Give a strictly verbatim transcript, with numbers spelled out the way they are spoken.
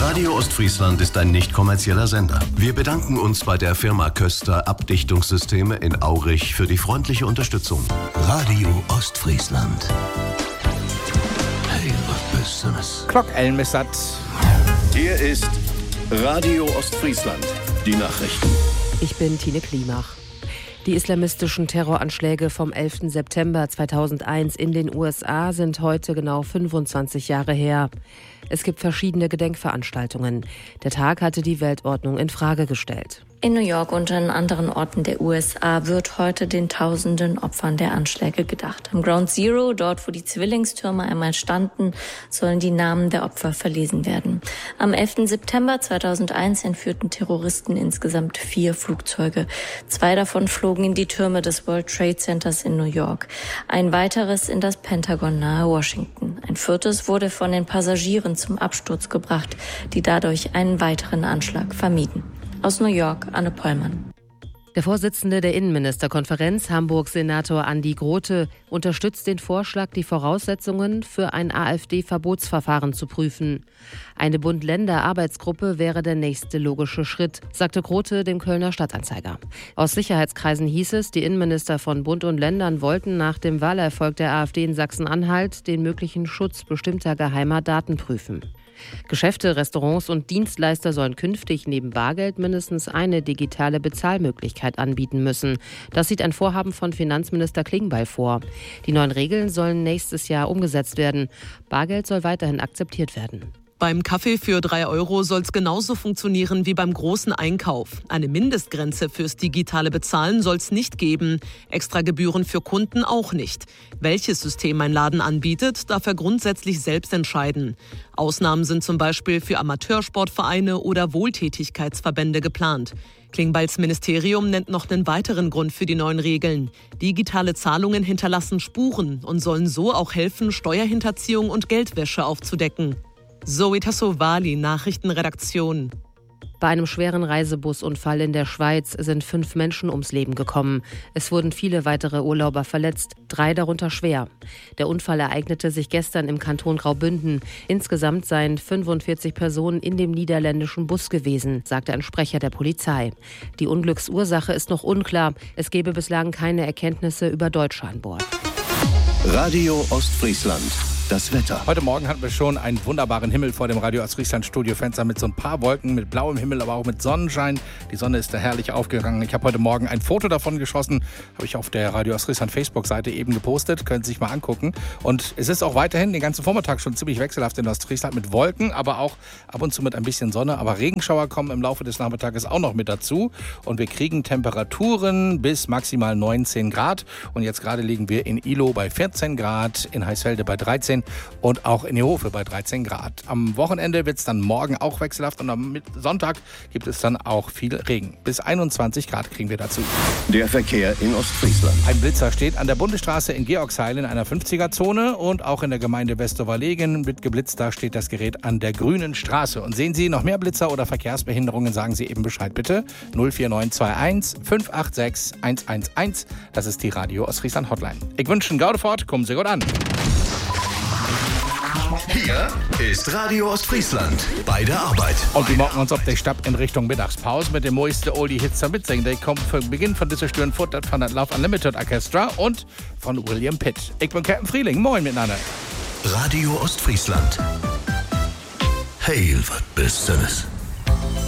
Radio Ostfriesland ist ein nicht kommerzieller Sender. Wir bedanken uns bei der Firma Köster Abdichtungssysteme in Aurich für die freundliche Unterstützung. Radio Ostfriesland. Hey, was bist du das? Klock Elmessat. Hier ist Radio Ostfriesland. Die Nachrichten. Ich bin Tine Klimach. Die islamistischen Terroranschläge vom elften September zweitausendeins in den U S A sind heute genau fünfundzwanzig Jahre her. Es gibt verschiedene Gedenkveranstaltungen. Der Tag hatte die Weltordnung in Frage gestellt. In New York und an anderen Orten der U S A wird heute den tausenden Opfern der Anschläge gedacht. Am Ground Zero, dort wo die Zwillingstürme einmal standen, sollen die Namen der Opfer verlesen werden. Am elften September zweitausendeins entführten Terroristen insgesamt vier Flugzeuge. Zwei davon flogen in die Türme des World Trade Centers in New York. Ein weiteres in das Pentagon nahe Washington. Ein viertes wurde von den Passagieren zum Absturz gebracht, die dadurch einen weiteren Anschlag vermieden. Aus New York, Anne Pollmann. Der Vorsitzende der Innenministerkonferenz, Hamburg-Senator Andi Grote, unterstützt den Vorschlag, die Voraussetzungen für ein AfD-Verbotsverfahren zu prüfen. Eine Bund-Länder-Arbeitsgruppe wäre der nächste logische Schritt, sagte Grote dem Kölner Stadtanzeiger. Aus Sicherheitskreisen hieß es, die Innenminister von Bund und Ländern wollten nach dem Wahlerfolg der AfD in Sachsen-Anhalt den möglichen Schutz bestimmter geheimer Daten prüfen. Geschäfte, Restaurants und Dienstleister sollen künftig neben Bargeld mindestens eine digitale Bezahlmöglichkeit anbieten müssen. Das sieht ein Vorhaben von Finanzminister Klingbeil vor. Die neuen Regeln sollen nächstes Jahr umgesetzt werden. Bargeld soll weiterhin akzeptiert werden. Beim Kaffee für drei Euro soll es genauso funktionieren wie beim großen Einkauf. Eine Mindestgrenze fürs digitale Bezahlen soll es nicht geben. Extra Gebühren für Kunden auch nicht. Welches System ein Laden anbietet, darf er grundsätzlich selbst entscheiden. Ausnahmen sind zum Beispiel für Amateursportvereine oder Wohltätigkeitsverbände geplant. Klingbeils Ministerium nennt noch einen weiteren Grund für die neuen Regeln. Digitale Zahlungen hinterlassen Spuren und sollen so auch helfen, Steuerhinterziehung und Geldwäsche aufzudecken. Zoe Tassovali, Nachrichtenredaktion. Bei einem schweren Reisebusunfall in der Schweiz sind fünf Menschen ums Leben gekommen. Es wurden viele weitere Urlauber verletzt, drei darunter schwer. Der Unfall ereignete sich gestern im Kanton Graubünden. Insgesamt seien fünfundvierzig Personen in dem niederländischen Bus gewesen, sagte ein Sprecher der Polizei. Die Unglücksursache ist noch unklar. Es gebe bislang keine Erkenntnisse über Deutsche an Bord. Radio Ostfriesland. Das Wetter. Heute Morgen hatten wir schon einen wunderbaren Himmel vor dem Radio Ostfriesland Studiofenster mit so ein paar Wolken, mit blauem Himmel, aber auch mit Sonnenschein. Die Sonne ist da herrlich aufgegangen. Ich habe heute Morgen ein Foto davon geschossen, habe ich auf der Radio Ostfriesland Facebook-Seite eben gepostet. Können Sie sich mal angucken. Und es ist auch weiterhin den ganzen Vormittag schon ziemlich wechselhaft in Ostfriesland mit Wolken, aber auch ab und zu mit ein bisschen Sonne. Aber Regenschauer kommen im Laufe des Nachmittages auch noch mit dazu. Und wir kriegen Temperaturen bis maximal neunzehn Grad. Und jetzt gerade liegen wir in Ilo bei vierzehn Grad, in Heisfelde bei dreizehn und auch in Ehofe bei dreizehn Grad. Am Wochenende wird es dann morgen auch wechselhaft und am Sonntag gibt es dann auch viel Regen. Bis einundzwanzig Grad kriegen wir dazu. Der Verkehr in Ostfriesland. Ein Blitzer steht an der Bundesstraße in Georgsheil in einer fünfziger-Zone und auch in der Gemeinde Westoverlegen wird geblitzt. Da steht das Gerät an der Grünen Straße. Und sehen Sie noch mehr Blitzer oder Verkehrsbehinderungen, sagen Sie eben Bescheid bitte. null vier neun zwei eins fünf acht sechs eins eins eins. Das ist die Radio Ostfriesland Hotline. Ich wünsche Ihnen Gaudefort, kommen Sie gut an. Hier ist Radio Ostfriesland bei der Arbeit. Und wir machen uns auf der Stab in Richtung Mittagspause mit dem neuesten Oldie-Hits zum Mitsingen. Der kommt für Beginn von dieser Stunde von der Love Unlimited Orchestra und von William Pitt. Ich bin Captain Frieling. Moin miteinander. Radio Ostfriesland. Hey, was bist du das?